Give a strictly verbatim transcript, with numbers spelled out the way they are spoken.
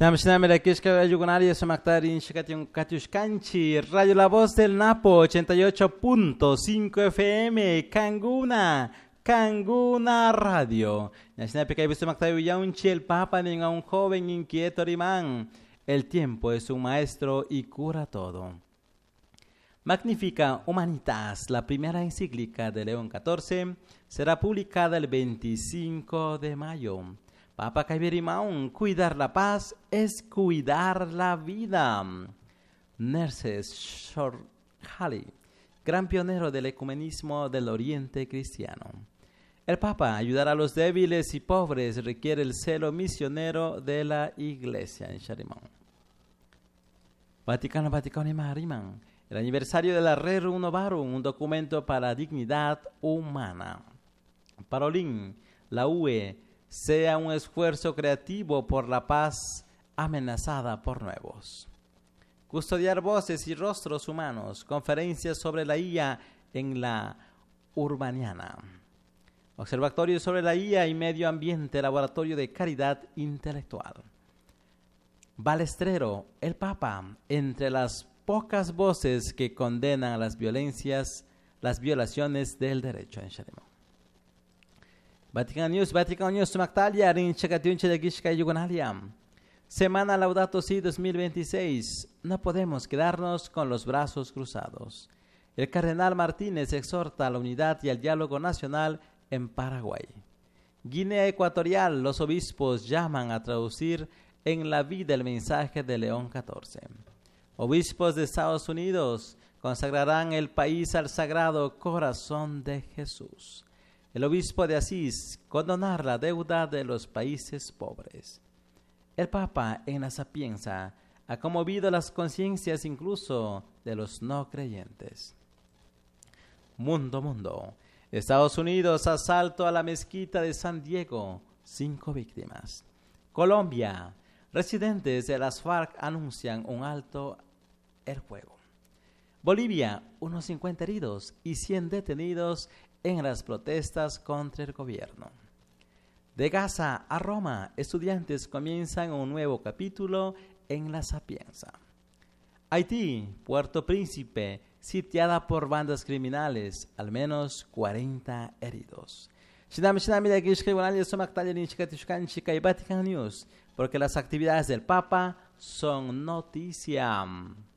Shinam shinam la kishka ayugunaria somaktarin shikatiun katiushkanchi Radio La Voz del Napo ochenta y ocho punto cinco F M Kanguna Kanguna Radio. Nashina pika visto maktayu yaunchi el papa ni a un joven inquieto rimán. El tiempo es un maestro y cura todo. Magnifica Humanitas, la primera encíclica de León catorce, será publicada el veinticinco de mayo. Papa Kaiberimaun, cuidar la paz es cuidar la vida. Nerses Shorhali, gran pionero del ecumenismo del Oriente cristiano. El Papa, ayudar a los débiles y pobres, requiere el celo misionero de la Iglesia en Sharimán. Vaticano, Vaticano y Marimán. El aniversario de la Rerum Novarum, un documento para la dignidad humana. Parolín, la U E, sea un esfuerzo creativo por la paz amenazada por nuevos. Custodiar voces y rostros humanos, conferencias sobre la I A en la Urbaniana. Observatorio sobre la I A y medio ambiente, laboratorio de caridad intelectual. Balestrero, el Papa, entre las pocas voces que condenan las violencias, las violaciones del derecho en Sharimán. Vatican News, Vatican News, Mactalia, Rinchakatiunche de Gishka Yugonalia. Semana Laudato Si dos mil veintiséis. No podemos quedarnos con los brazos cruzados. El cardenal Martínez exhorta a la unidad y al diálogo nacional en Paraguay. Guinea Ecuatorial, los obispos llaman a traducir en la vida el mensaje de León catorce. Obispos de Estados Unidos consagrarán el país al Sagrado Corazón de Jesús. El obispo de Asís, condonar la deuda de los países pobres. El Papa en la Sapienza ha conmovido las conciencias incluso de los no creyentes. Mundo, mundo. Estados Unidos, asalto a la mezquita de San Diego, cinco víctimas. Colombia, residentes de las FARC anuncian un alto el fuego. Bolivia, unos cincuenta heridos y cien detenidos en las protestas contra el gobierno. De Gaza a Roma, estudiantes comienzan un nuevo capítulo en la Sapienza. Haití, Puerto Príncipe, sitiada por bandas criminales, al menos cuarenta heridos. Porque las actividades del Papa son noticia.